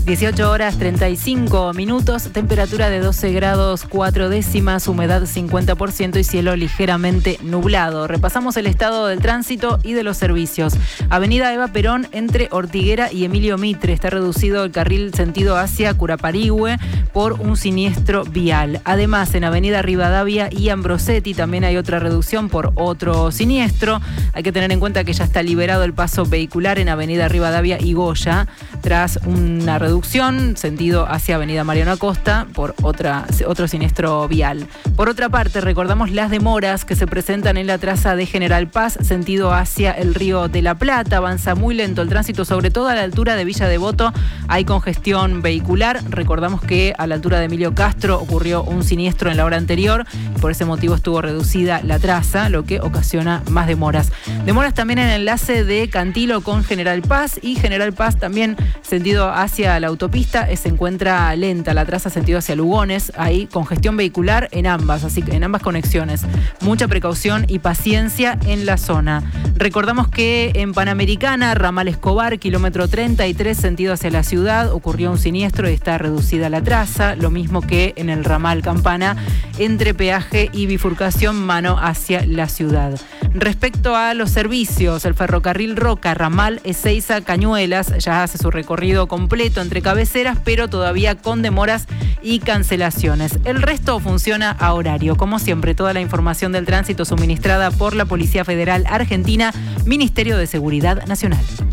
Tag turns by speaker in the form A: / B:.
A: 18 horas 35 minutos, temperatura de 12 grados 4 décimas, humedad 50% y cielo ligeramente nublado. Repasamos el estado del tránsito y de los servicios. Avenida Eva Perón entre Ortiguera y Emilio Mitre. Está reducido el carril sentido hacia Curaparigüe por un siniestro vial. Además, en Avenida Rivadavia y Ambrosetti también hay otra reducción por otro siniestro. Hay que tener en cuenta que ya está liberado el paso vehicular en Avenida Rivadavia y Goya tras una reducción sentido hacia Avenida Mariano Acosta por otro siniestro vial. Por otra parte, recordamos las demoras que se presentan en la traza de General Paz sentido hacia el Río de la Plata. Avanza muy lento el tránsito, sobre todo a la altura de Villa Devoto hay congestión vehicular. Recordamos que a la altura de Emilio Castro ocurrió un siniestro en la hora anterior y por ese motivo estuvo reducida la traza, lo que ocasiona más demoras. Demoras también en el enlace de Cantilo con General Paz, y General Paz también sentido hacia la autopista se encuentra lenta la traza sentido hacia Lugones. Hay congestión vehicular en ambas, así que en ambas conexiones. Mucha precaución y paciencia en la zona. Recordamos que en Panamericana, Ramal Escobar, kilómetro 33, sentido hacia la ciudad, ocurrió un siniestro y está reducida la traza. Lo mismo que en el ramal Campana, entre peaje y bifurcación mano hacia la ciudad. Respecto a los servicios, el ferrocarril Roca, ramal Ezeiza Cañuelas, ya hace su recorrido completo entre cabeceras, pero todavía con demoras y cancelaciones. El resto funciona a horario. Como siempre, toda la información del tránsito suministrada por la Policía Federal Argentina, Ministerio de Seguridad Nacional.